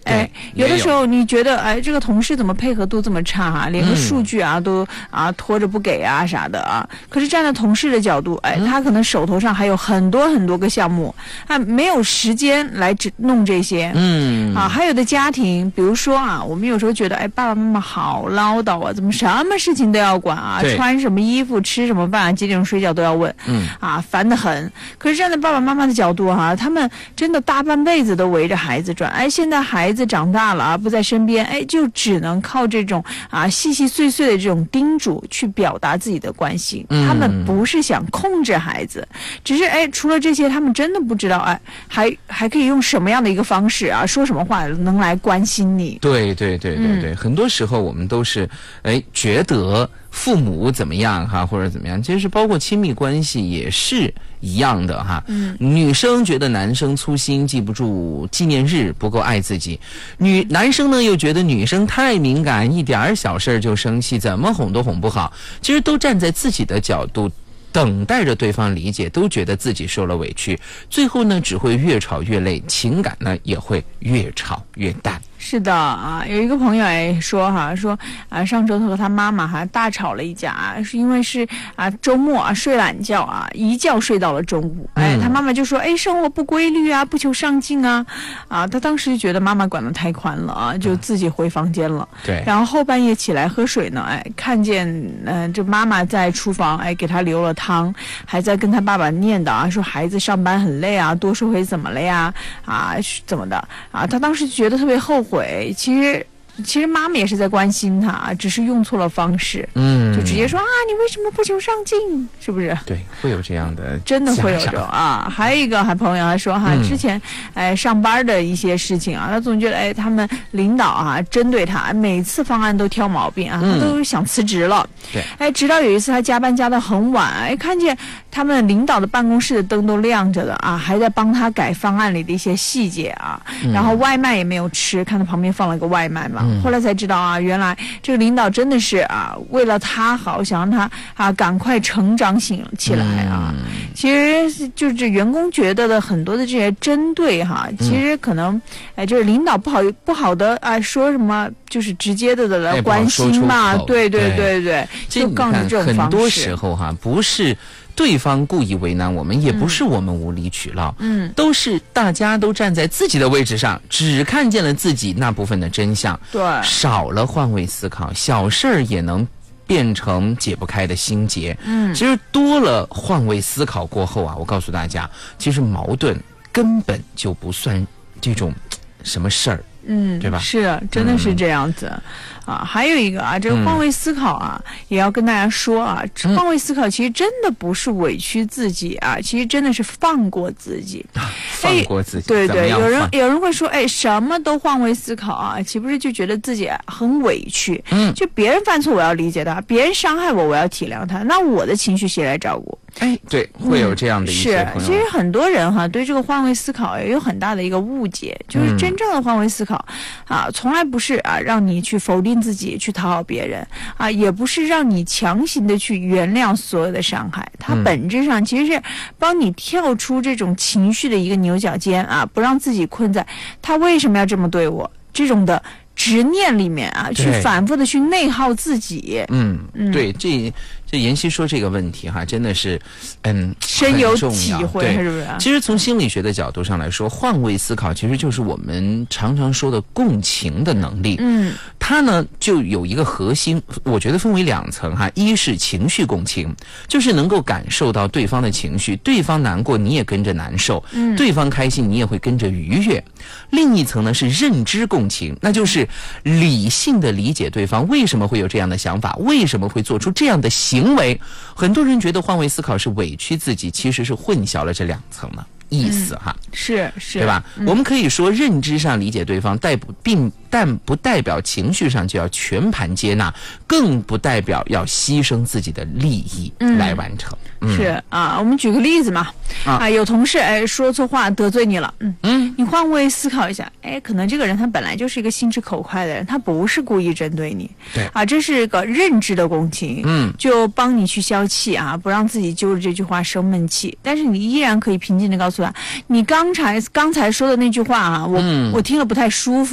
哎，有的时候你觉得哎，这个同事怎么配合度这么差啊，连个数据啊都拖着不给啊啥的啊。可是站在同事的角度，哎，他可能手头上还有很多很多个项目，没有时间来弄这些。还有的家庭，比如说啊，我们有时候觉得哎，爸爸妈妈好唠叨啊，怎么什么事情都要管啊，穿什么衣服、吃什么饭、几点钟睡觉都要问，烦得很。可是站在爸爸妈妈的角度他们真的大半辈子都围着孩子转，哎，现在孩子长大了不在身边，哎，就只能靠这种细细碎碎的这种叮嘱去表达自己的关心。他们不是想控制孩子，只是哎，除了这些，他们真的不知道哎，还可以用什么样的一个方式说什么话能来关心你。 对，很多时候我们都是觉得父母怎么样或者怎么样，其实包括亲密关系也是一样的女生觉得男生粗心，记不住纪念日，不够爱自己；男生呢又觉得女生太敏感，一点小事就生气，怎么哄都哄不好。其实都站在自己的角度，等待着对方理解，都觉得自己受了委屈，最后呢只会越吵越累，情感呢也会越吵越淡。 是的有一个朋友说上周他和他妈妈大吵了一架是因为是周末睡懒觉一觉睡到了中午。他妈妈就说生活不规律不求上进他当时就觉得妈妈管得太宽了就自己回房间了。 对， 然后后半夜起来喝水呢看见这妈妈在厨房给他留了汤，还在跟他爸爸念叨说孩子上班很累多说回怎么了呀怎么的他当时就觉得特别后悔。其实妈妈也是在关心他，只是用错了方式。就直接说你为什么不求上进？是不是？ 对，会有这样的， 真的会有这种还有一个朋友说之前上班的一些事情他总觉得他们领导针对他，每次方案都挑毛病他都想辞职了。 对， 直到有一次他加班加得很晚，看见他们领导的办公室的灯都亮着的还在帮他改方案里的一些细节然后外卖也没有吃，看他旁边放了个外卖嘛。后来才知道原来这个领导真的是为了他好，想让他赶快成长起来其实就是员工觉得的很多的这些针对其实可能就是领导不好的说什么就是直接的来关心嘛。对，就更是这种方式。 很多时候不是对方故意为难我们，也不是我们无理取闹，都是大家都站在自己的位置上，只看见了自己那部分的真相， 对， 少了换位思考，小事儿也能变成解不开的心结。其实多了换位思考过后我告诉大家，其实矛盾根本就不算这种什么事儿。对吧？是，真的是这样子还有一个这个换位思考也要跟大家说换位思考其实真的不是委屈自己其实真的是放过自己。放过自己。 对，有人会说什么都换位思考岂不是就觉得自己很委屈？就别人犯错我要理解他，别人伤害我要体谅他，那我的情绪谁来照顾？ 对，会有这样的一些朋友。 其实很多人对这个换位思考也有很大的一个误解，就是真正的换位思考从来不是让你去否定自己，去讨好别人也不是让你强行的去原谅所有的伤害，它本质上其实是帮你跳出这种情绪的一个牛角尖不让自己困在他为什么要这么对我这种的执念里面去反复的去内耗自己。 对，这妍希说这个问题真的是深有体会，是不是？ 其实从心理学的角度上来说，换位思考其实就是我们常常说的共情的能力。它呢就有一个核心，我觉得分为两层一是情绪共情，就是能够感受到对方的情绪，对方难过你也跟着难受，对方开心你也会跟着愉悦。另一层呢是认知共情，那就是理性的理解对方为什么会有这样的想法，为什么会做出这样的行为。很多人觉得换位思考是委屈自己，其实是混淆了这两层了意思是， 对吧？我们可以说认知上理解对方，但不代表情绪上就要全盘接纳，更不代表要牺牲自己的利益来完成。 是我们举个例子嘛有同事说错话得罪你了，你换位思考一下，可能这个人他本来就是一个心直口快的人，他不是故意针对你。 对这是个认知的共情，就帮你去消气不让自己揪着这句话生闷气，但是你依然可以平静的告诉他，你刚才说的那句话我听了不太舒服。